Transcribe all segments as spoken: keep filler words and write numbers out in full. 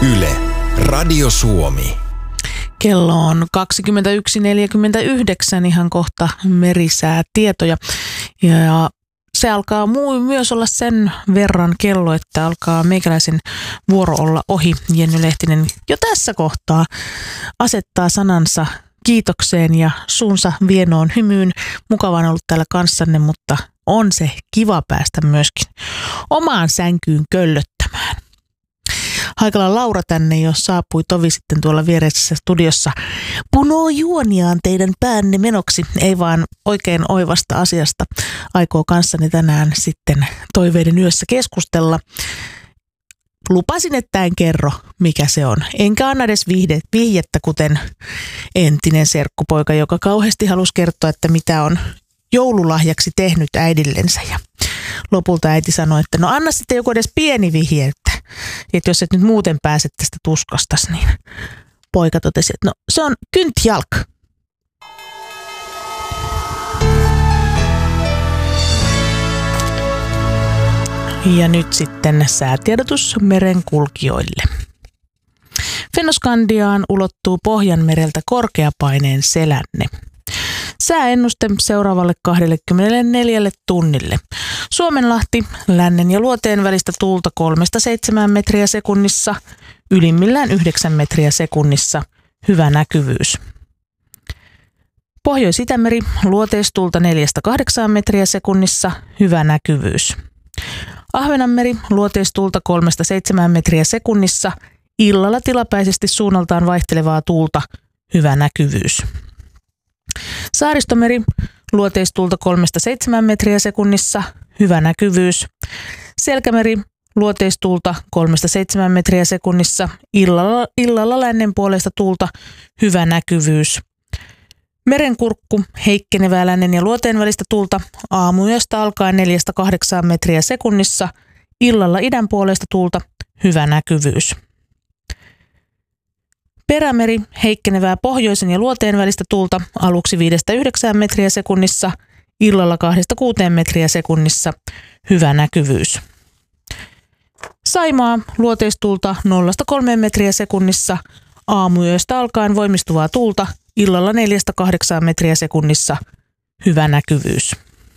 Yle, Radio Suomi. Kello on kaksikymmentäyksi neljäkymmentäyhdeksän, ihan kohta merisäätietoja. Ja se alkaa myös olla sen verran kello, että alkaa meikäläisen vuoro olla ohi. Jenny Lehtinen jo tässä kohtaa asettaa sanansa kiitokseen ja suunsa vienoon hymyyn. Mukava on ollut täällä kanssanne, mutta on se kiva päästä myöskin omaan sänkyyn köllöttämään. Haikala Laura tänne jo saapui tovi sitten tuolla viereisessä studiossa. Punoo juoniaan teidän päänne menoksi, ei vaan oikein oivasta asiasta. Aikoo kanssani tänään sitten toiveiden yössä keskustella. Lupasin, että en kerro, mikä se on. Enkä anna edes vihde, vihjettä, kuten entinen serkkupoika, joka kauheasti halusi kertoa, että mitä on joululahjaksi tehnyt äidillensä. Ja lopulta äiti sanoi, että no anna sitten joku edes pieni vihje, että, että jos et nyt muuten pääse tästä tuskastas, niin poika totesi, että no se on kyntjalk. Ja nyt sitten säätiedotus merenkulkijoille. Fennoskandiaan ulottuu Pohjanmereltä korkeapaineen selänne. Sääennuste seuraavalle kaksikymmentäneljä tunnille. Suomenlahti, lännen ja luoteen välistä tuulta kolmesta seitsemään metriä sekunnissa, ylimmillään yhdeksän metriä sekunnissa, hyvä näkyvyys. Pohjois-Itämeri, luoteistuulta neljästä kahdeksaan metriä sekunnissa, hyvä näkyvyys. Ahvenanmeri, luoteistuulta kolmesta seitsemään metriä sekunnissa, illalla tilapäisesti suunnaltaan vaihtelevaa tuulta, hyvä näkyvyys. Saaristomeri, luoteistuulta kolmesta seitsemään metriä sekunnissa, hyvä näkyvyys. Selkämeri, luoteistuulta kolmesta seitsemään metriä sekunnissa, illalla, illalla lännen puolesta tuulta, hyvä näkyvyys. Merenkurkku, heikkenevää lännen ja luoteen välistä tuulta, aamuyöstä alkaen neljästä kahdeksaan metriä sekunnissa, illalla idän puolesta tuulta, hyvä näkyvyys. Perämeri, heikkenevää pohjoisen ja luoteen välistä tuulta, aluksi viidestä yhdeksään metriä sekunnissa, illalla kahdesta kuuteen metriä sekunnissa, hyvä näkyvyys. Saimaa, luoteistuulta nollasta kolmeen metriä sekunnissa, aamuyöstä alkaen voimistuvaa tuulta, illalla neljästä kahdeksaan metriä sekunnissa, hyvä näkyvyys.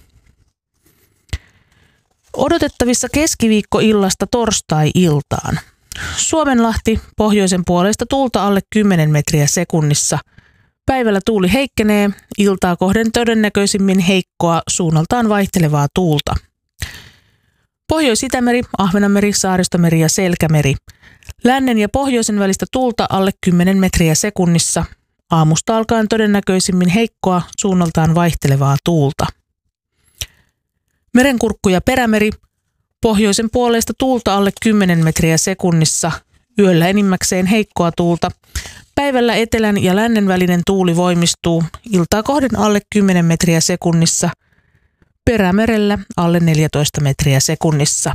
Odotettavissa keskiviikkoillasta torstai-iltaan. Suomenlahti, pohjoisen puolesta tuulta alle kymmenen metriä sekunnissa. Päivällä tuuli heikkenee, iltaa kohden todennäköisimmin heikkoa suunnaltaan vaihtelevaa tuulta. Pohjois-Itämeri, Ahvenanmeri, Saaristomeri ja Selkämeri. Lännen ja pohjoisen välistä tuulta alle kymmenen metriä sekunnissa. Aamusta alkaen todennäköisimmin heikkoa suunnaltaan vaihtelevaa tuulta. Merenkurkku ja Perämeri, pohjoisen puolesta tuulta alle kymmenen metriä sekunnissa, yöllä enimmäkseen heikkoa tuulta. Päivällä etelän ja lännen välinen tuuli voimistuu, iltaa kohden alle kymmenen metriä sekunnissa, Perämerellä alle neljätoista metriä sekunnissa.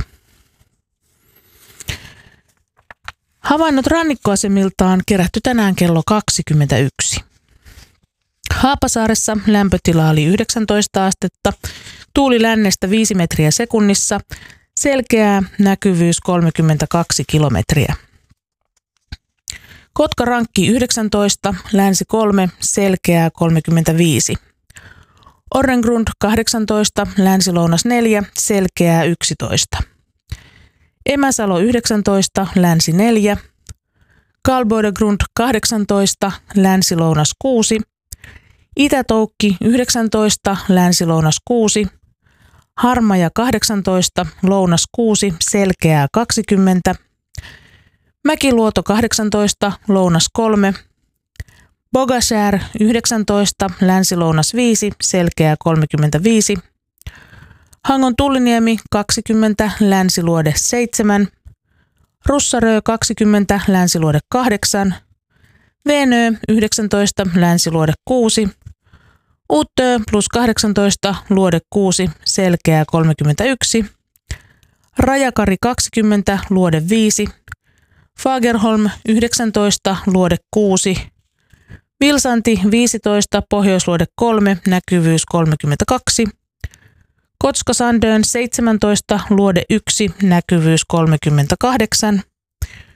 Havainnot rannikkoasemiltaan kerätty tänään kello kaksikymmentäyksi. Haapasaaressa lämpötila oli yhdeksäntoista astetta, tuuli lännestä viisi metriä sekunnissa, selkeää näkyvyys kolmekymmentäkaksi kilometriä. Kotkarankki yhdeksäntoista, länsi kolme, selkeää kolmekymmentäviisi. Orrengrund kahdeksantoista, länsi-lounas neljä, selkeää yksitoista. Emäsalo yhdeksäntoista, länsi neljä. Kalboidegrund kahdeksantoista, länsi-lounas kuusi. Itätoukki yhdeksäntoista, länsi-lounas kuusi. Harmaja kahdeksantoista, lounas kuusi, selkeää kaksikymmentä. Mäkiluoto kahdeksantoista, lounas kolme. Bogasjär yhdeksäntoista, länsi-lounas viisi, selkeää kolmekymmentäviisi. Hangon Tulliniemi kaksikymmentä, länsiluode seitsemän. Russarö kaksikymmentä, länsiluode kahdeksan. Venö yhdeksäntoista, länsiluode kuusi. Uttö plus kahdeksantoista, luode kuusi, selkeää kolmekymmentäyksi. Rajakari kaksikymmentä, luode viisi. Fagerholm yhdeksäntoista, luode kuusi. Vilsanti viisitoista, pohjoisluode kolme, näkyvyys kolmekymmentäkaksi. Kotskasandön seitsemäntoista, luode yksi, näkyvyys kolmekymmentäkahdeksan.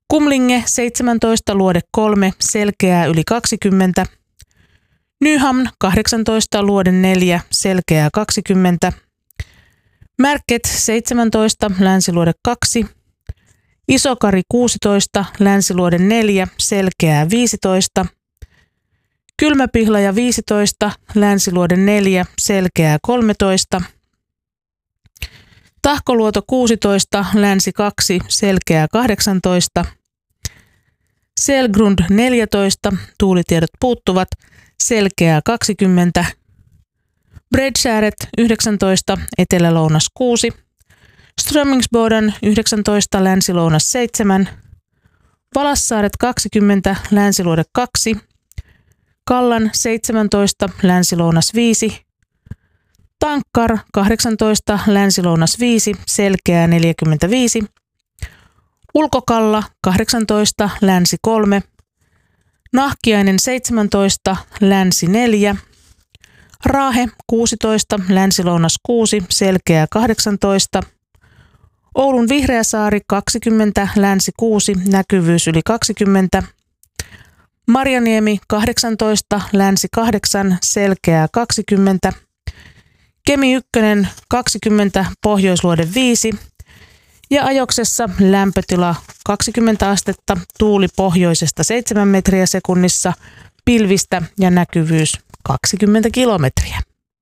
Kumlinge seitsemäntoista, luode kolme, selkeää yli kaksikymmentä. Nyham kahdeksantoista, luode neljä, selkeää kaksikymmentä. Märket seitsemäntoista, länsiluode kaksi. Isokari kuusitoista, länsiluode neljä, selkeää viisitoista. Kylmäpihlaja viisitoista, länsiluode neljä, selkeää kolmetoista. Tahkoluoto kuusitoista, länsi kaksi, selkeää kahdeksantoista. Selgrund neljätoista, tuulitiedot puuttuvat, selkeää kaksikymmentä. Bredskäret yhdeksäntoista, etelä-lounas kuusi. Strömingsboden yhdeksäntoista, länsi-lounas seitsemän. Valassaaret kaksikymmentä, länsiluode kaksi. Kallan seitsemäntoista, länsi-lounas viisi. Tankkar kahdeksantoista, länsi-lounas viisi, selkeää neljäkymmentäviisi. Ulkokalla kahdeksantoista, länsi kolme. Nahkiainen seitsemäntoista, länsi neljä. Raahe kuusitoista, länsi-lounas kuusi, selkeää kahdeksantoista. Oulun Vihreäsaari kaksikymmentä, länsi kuusi, näkyvyys yli kaksikymmentä. Marjaniemi kahdeksantoista, länsi kahdeksan, selkeää kaksikymmentä. Kemi ykkönen kaksikymmentä, pohjoisluode viisi. Ja Ajoksessa lämpötila kaksikymmentä astetta, tuuli pohjoisesta seitsemän metriä sekunnissa, pilvistä ja näkyvyys kaksikymmentä kilometriä.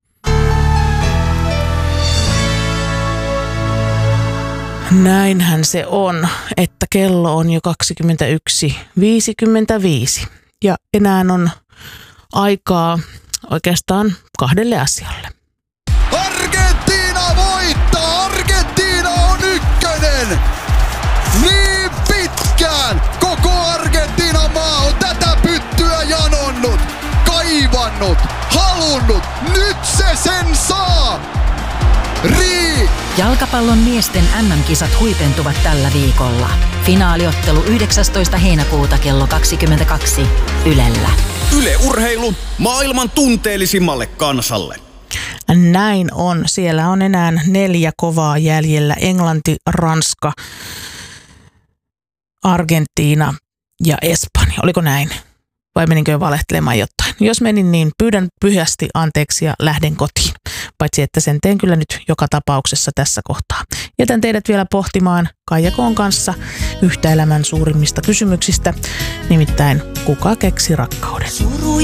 Näinhän se on, että kello on jo kaksikymmentäyksi viisikymmentäviisi ja enää on aikaa oikeastaan kahdelle asialle. Argentiina voittaa! Argentiina on ykkönen! Niin pitkään koko Argentiinan maa on tätä pyttyä janonnut, kaivannut, halunnut. Nyt se sen saa! Rii! Jalkapallon miesten äm äm-kisat huipentuvat tällä viikolla. Finaaliottelu yhdeksästoista heinäkuuta kello kaksikymmentäkaksi Ylellä. Yle Urheilu maailman tunteellisimmalle kansalle. Näin on. Siellä on enää neljä kovaa jäljellä. Englanti, Ranska, Argentiina ja Espanja. Oliko näin? Vai meninkö jo valehtelemaan jotain? Jos menin, niin pyydän pyhästi anteeksi ja lähden kotiin. Paitsi että sen teen kyllä nyt joka tapauksessa tässä kohtaa. Jätän teidät vielä pohtimaan Kaija Koon kanssa yhtä elämän suurimmista kysymyksistä, nimittäin kuka keksi rakkauden?